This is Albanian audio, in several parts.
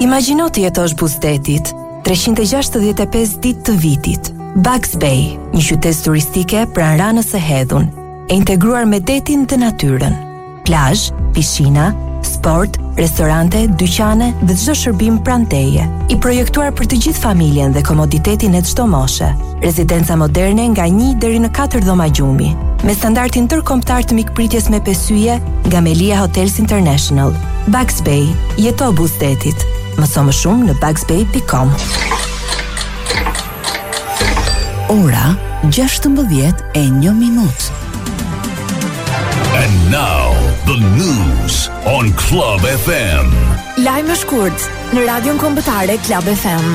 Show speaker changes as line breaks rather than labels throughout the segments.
Imagjino të jetosh buzëdetit, 365 ditë të vitit. Bugs Bay, një qytet turistike pranë Ranës së Hedhun, e integruar me detin dhe natyrën. Plazh, pishina, sport, restorante, dyqane dhe çdo shërbim pranë teje. I projektuar për të gjithë familjen dhe komoditetin e çdo moshe. Rezidenca moderne nga 1 deri në 4 dhoma gjumi, me standardin ndërkombëtar të mikpritjes me pesyje nga Melia Hotels International. Bugs Bay, jeto buzëdetit. Mëso më shumë në bugsbay.com.
Ora 16:01.
And now the news on Club FM.
Lajme shkurt në Radion Kombëtare Club FM.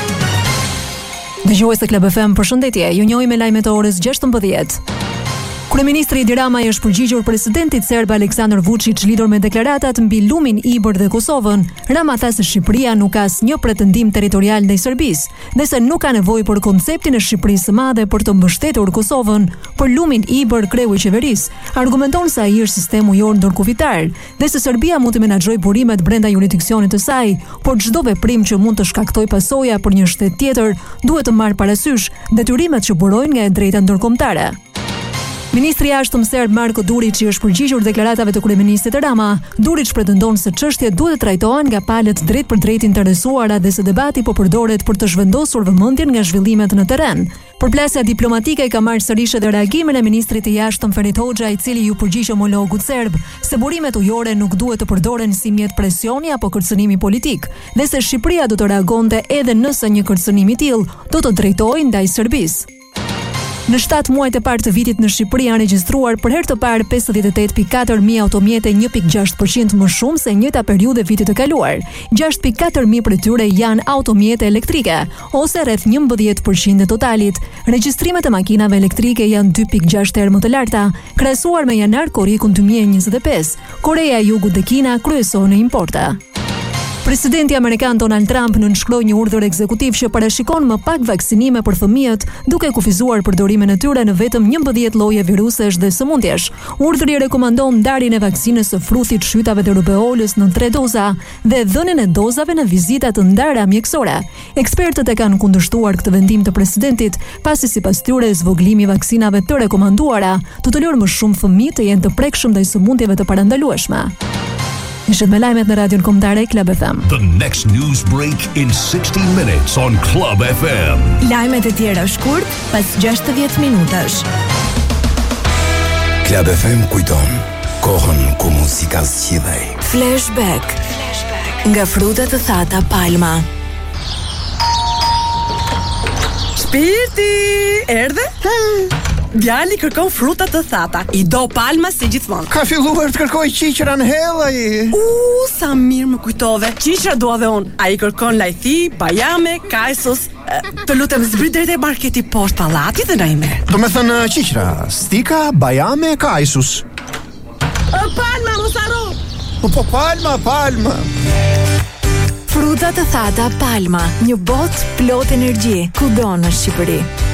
Dëgjues të Club FM, përshëndetje. Ju njohim me lajmet e orës 16. Kryeministri Edi Rama është përgjigjur presidentit serb Aleksandar Vučić lidhur me deklaratat mbi lumin Ibër dhe Kosovën. Rama tha se Shqipëria nuk ka asnjë pretendim territorial ndaj Serbisë, dhe se nuk ka nevojë për konceptin e Shqipërisë së Madhe për të mbështetur Kosovën. Për lumin Ibër, kreu i qeverisë argumenton se ai është sistem ujor ndërkufitar, dhe se Serbia mund të menaxhojë burimet brenda jurisdiksionit të saj, por çdo veprim që mund të shkaktojë pasoja për një shtet tjetër duhet të marrë parasysh detyrimet që burojnë nga e drejta ndërkombëtare. Ministri i Jashtëm serb Marko Durić është përgjigjur deklaratave të kryeministit Rama. Durić pretendon se çështjet duhet të trajtohen nga palët drejt për drejt interesuara dhe se debati po përdoret për të zhvendosur vëmendjen nga zhvillimet në terren. Përplasja diplomatike ka marrë sërish edhe reagimin e ministrit të Jashtëm Ferit Hoxha, i cili ju përgjigj homologut serb se burimet ujore nuk duhet të përdoren si mjet presioni apo kërcënimi politik, dhe se Shqipëria do të reagonte edhe nëse një kërcënim i tillë do të drejtohej ndaj Serbisë. Në 7 muajt e parë të vitit në Shqipëri janë regjistruar për herë të parë 58.4 mijë automjete, 1.6% më shumë se njëjta periudhë vitit të kaluar. 6.4 mijë prej tyre janë automjete elektrike, ose rreth 11% e totalit. Regjistrimet e makinave elektrike janë 2.6 herë më të larta, krahasuar me janar-korrikun 2025. Korea e Jugut dhe Kina kryeson në importe. Presidenti Amerikan Donald Trump nënshkroi një urdhër ekzekutiv që parashikon më pak vaksinime për fëmijët, duke kufizuar përdorimin e tyre në vetëm 11 lloje virusesh dhe sëmundjesh. Urdhri rekomandon ndarjen e vaksinës së fruthit, shytave dhe rubeolës në 3 doza dhe dhënien e dozave në vizita të ndara mjekësore. Ekspertët e kanë kundërshtuar këtë vendim të presidentit, pasi sipas tyre zvoglimi i vaksinave të rekomanduara do të lërë më shumë fëmijë të jenë të prekshëm ndaj sëmundjeve të parandalueshme. Ishte me lajmet në Radion Kombëtare Club FM.
The next news break in 60 minutes on Club FM.
Lajmet e tjera shkurt pas 60 minutash.
Club FM kujton kohën ku muzika zgjidhej.
Flashback. Nga frutat të thata Palma.
Shpirti, erdhe? Djali kërkon fruta të thata. I do Palma si gjithmonë.
Ka filluar të kërkoj qiqra në hellaj.
Sa mirë më kujtove. Qiqra dua dhe unë. Ai kërkon lajthi, bajame, kajsos. Të lutem zbrit drejt e marketi poshtë pallatit dhe na i merr.
Do me thënë qiqra, stika, bajame, kajsus.
Palma, mos harro.
Po Palma.
Fruta të thata Palma, një botë plot energji, kudo në Shqipëri.